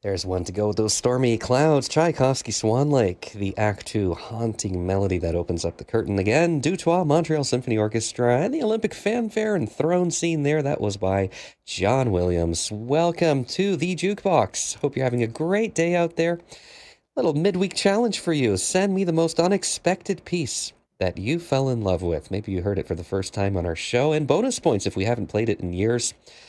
There's one to go with those stormy clouds. Tchaikovsky Swan Lake, the Act Two haunting melody that opens up the curtain again. Du Toit, Montreal Symphony Orchestra, and the Olympic fanfare and throne scene there. That was by John Williams. Welcome to the Jukebox. Hope you're having a great day out there. Little midweek challenge for you. Send me the most unexpected piece that you fell in love with. Maybe you heard it for the first time on our show. And bonus points if we haven't played it in years.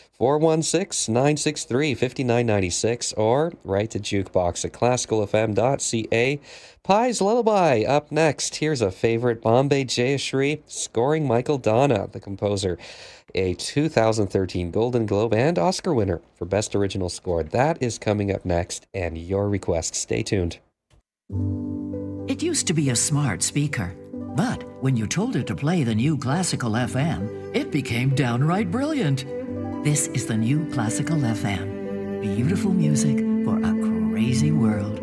416-963-5996 or write to jukebox at classicalfm.ca. Pies Lullaby up next. Here's a favorite, Bombay Jayashri scoring Michael Donna, the composer, a 2013 Golden Globe and Oscar winner for Best Original Score. That is coming up next, and your request. Stay tuned. It used to be a smart speaker, but when you told it to play the new Classical FM, it became downright brilliant. This is the new Classical FM. Beautiful music for a crazy world.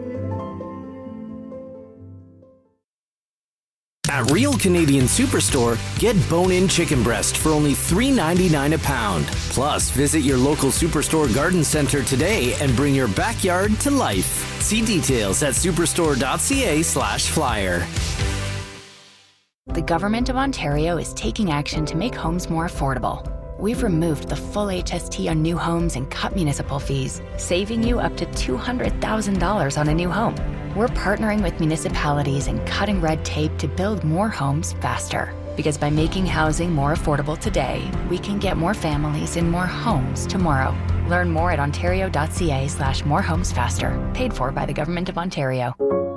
At Real Canadian Superstore, get bone-in chicken breast for only $3.99 a pound. Plus, visit your local Superstore garden center today and bring your backyard to life. See details at superstore.ca/flyer. The Government of Ontario is taking action to make homes more affordable. We've removed the full HST on new homes and cut municipal fees, saving you up to $200,000 on a new home. We're partnering with municipalities and cutting red tape to build more homes faster. Because by making housing more affordable today, we can get more families in more homes tomorrow. Learn more at ontario.ca/morehomesfaster. Paid for by the Government of Ontario.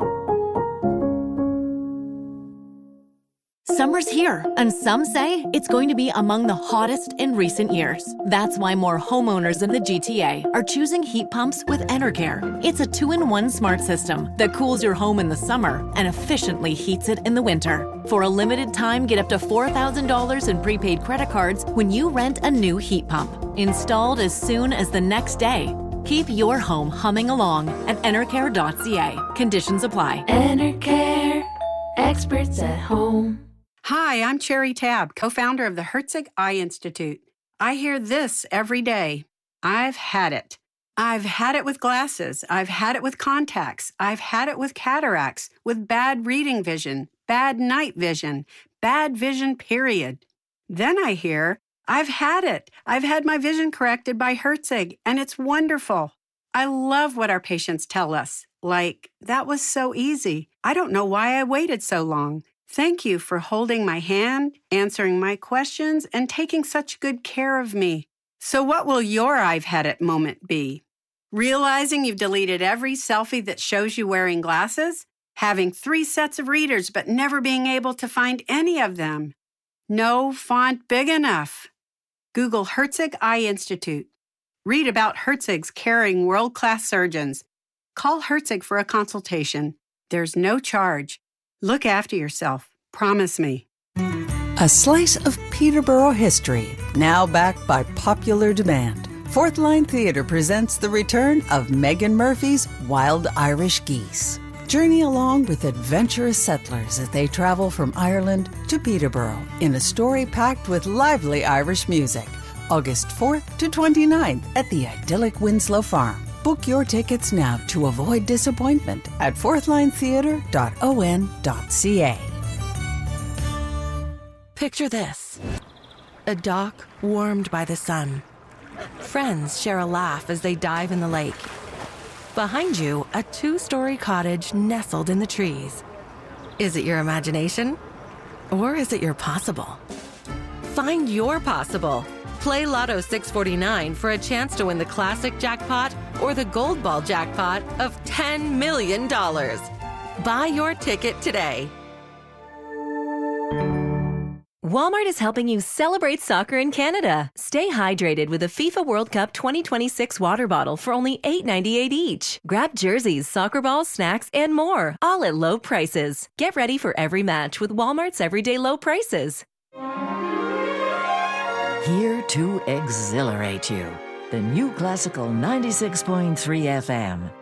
Summer's here, and some say it's going to be among the hottest in recent years. That's why more homeowners in the GTA are choosing heat pumps with Enercare. It's a 2-in-1 smart system that cools your home in the summer and efficiently heats it in the winter. For a limited time, get up to $4,000 in prepaid credit cards when you rent a new heat pump. Installed as soon as the next day. Keep your home humming along at Enercare.ca. Conditions apply. Enercare. Experts at home. Hi, I'm Cherry Tabb, co-founder of the Herzig Eye Institute. I hear this every day. I've had it. I've had it with glasses. I've had it with contacts. I've had it with cataracts, with bad reading vision, bad night vision, bad vision, period. Then I hear, I've had it. I've had my vision corrected by Herzig, and it's wonderful. I love what our patients tell us. Like, that was so easy. I don't know why I waited so long. Thank you for holding my hand, answering my questions, and taking such good care of me. So what will your I've had it moment be? Realizing you've deleted every selfie that shows you wearing glasses? Having 3 sets of readers but never being able to find any of them? No font big enough? Google Herzig Eye Institute. Read about Herzig's caring world-class surgeons. Call Herzig for a consultation. There's no charge. Look after yourself. Promise me. A slice of Peterborough history, now backed by popular demand. Fourth Line Theatre presents the return of Megan Murphy's Wild Irish Geese. Journey along with adventurous settlers as they travel from Ireland to Peterborough in a story packed with lively Irish music. August 4th to 29th at the idyllic Winslow Farm. Book your tickets now to avoid disappointment at fourthlinetheatre.on.ca. Picture this. A dock warmed by the sun. Friends share a laugh as they dive in the lake. Behind you, a 2-story cottage nestled in the trees. Is it your imagination? Or is it your possible? Find your possible. Play Lotto 649 for a chance to win the classic jackpot or the gold ball jackpot of $10 million. Buy your ticket today. Walmart is helping you celebrate soccer in Canada. Stay hydrated with a FIFA World Cup 2026 water bottle for only $8.98 each. Grab jerseys, soccer balls, snacks, and more, all at low prices. Get ready for every match with Walmart's everyday low prices. Here to exhilarate you. The new Classical 96.3 FM.